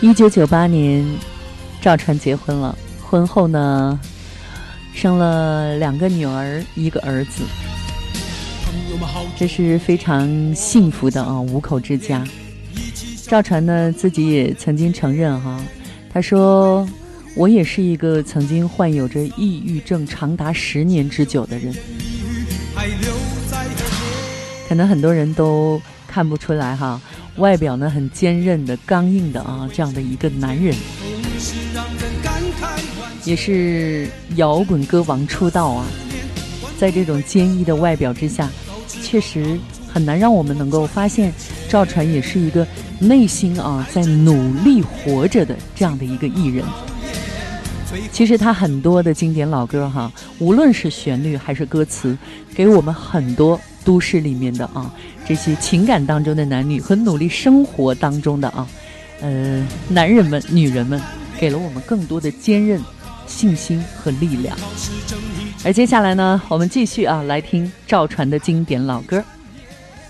1998年，赵传结婚了，婚后呢，生了2个女儿，1个儿子，这是非常幸福的5口之家。赵传呢自己也曾经承认他说我也是一个曾经患有着抑郁症长达10年之久的人。可能很多人都看不出来外表呢很坚韧的刚硬的这样的一个男人，也是摇滚歌王出道在这种坚毅的外表之下，确实很难让我们能够发现赵传也是一个内心在努力活着的这样的一个艺人。其实他很多的经典老歌无论是旋律还是歌词，给我们很多都市里面的这些情感当中的男女和努力生活当中的男人们女人们，给了我们更多的坚韧、信心和力量。而接下来呢，我们继续来听赵传的经典老歌。